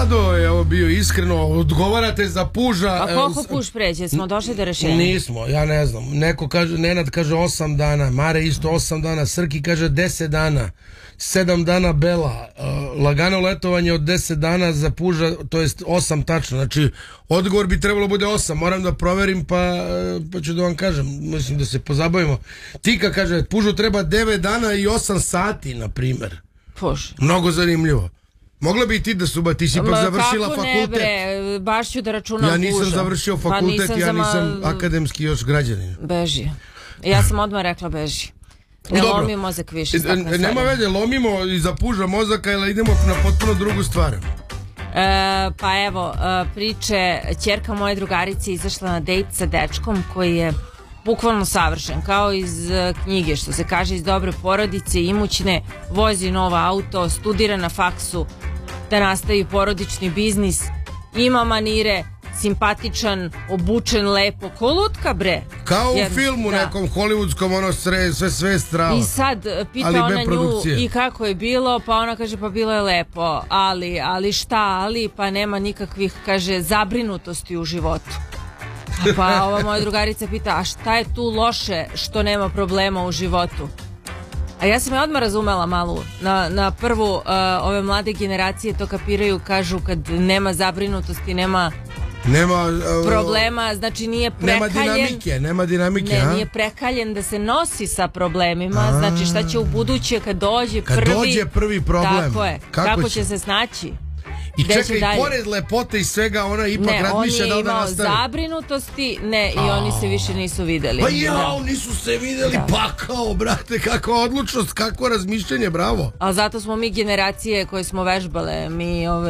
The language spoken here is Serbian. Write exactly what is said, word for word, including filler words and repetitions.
Vlado je ovo bio iskreno, odgovarate za puža. A koliko puž pređe? Smo došli do rešenja? Nismo, ja ne znam. Neko kaže, Nenad kaže osam dana, Mare isto osam dana, Srki kaže deset dana, sedam dana Bela, uh, lagano letovanje od deset dana za puža, to jest osam tačno. Znači, odgovor bi trebalo bude osam, moram da proverim pa, pa ću da vam kažem, mislim da se pozabavimo. Tika kaže, pužu treba devet dana i osam sati, na primer. Puž. Mnogo zanimljivo. Mogla bi i ti da suba, ti si ipak završila kako fakultet. Ne bre, baš ću da računam puža. Ja nisam puža. završio fakultet, pa nisam ja nisam zama... akademski još građanin. Beži. Ja sam odmah rekla beži. Ne Dobro. lomi mozak više. E, nema veze, lomimo i za puža mozaka ili idemo na potpuno drugu stvar. E, pa evo, priče, ćerka moje drugarice izašla na dejt sa dečkom koji je bukvalno savršen, kao iz knjige, što se kaže, iz dobre porodice, imućne, vozi novo auto, studira na faksu da nastavi porodični biznis, ima manire, simpatičan, obučen lepo, ko lutka bre. Kao u Jer, filmu da. nekom hollywoodskom, ono sve, sve, sve strava. I sad pita ali ona nju i kako je bilo, pa ona kaže pa bilo je lepo, ali, ali šta, ali, pa nema nikakvih, kaže, zabrinutosti u životu. Pa ova moja drugarica pita, a šta je tu loše što nema problema u životu? A ja sam je odmah razumela malo. Na, na prvu uh, ove mlade generacije to kapiraju, kažu kad nema zabrinutosti, nema, nema uh, problema, znači nije prekaljen. Nema dinamike, nema dinamike. Ne, a? nije prekaljen da se nosi sa problemima, a. znači šta će u buduće kad dođe kad prvi... Kad dođe prvi problem. Tako je, kako, kako će? će se snaći. I čekaj, i pored lepote i svega, ona ipak ne, razmišlja da li da Ne, nastavi. on je imao zabrinutosti, ne, i A. oni se više nisu videli. Pa jao, nisu se videli, da. Pa kao, brate, kakva odlučnost, kakvo razmišljanje, bravo. A zato smo mi generacije koje smo vežbale, mi ove